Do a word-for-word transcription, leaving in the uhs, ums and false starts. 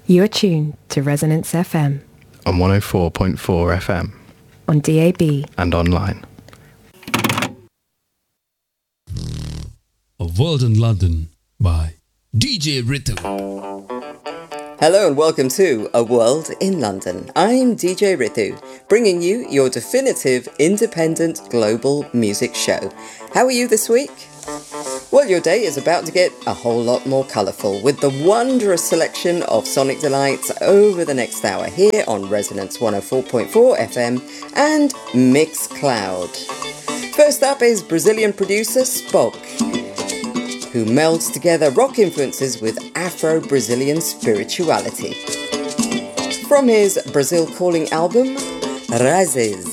You are tuned to Resonance F M on one oh four point four F M, on D A B and online. A World in London by D J Ritu. Hello and welcome to A World in London. I'm D J Ritu, bringing you your definitive independent global music show. How are you this week? Well, your day is about to get a whole lot more colourful with the wondrous selection of sonic delights over the next hour here on Resonance one oh four point four F M and Mixcloud. First up is Brazilian producer Spock, who melds together rock influences with Afro-Brazilian spirituality. From his Brazil Calling album, Razes.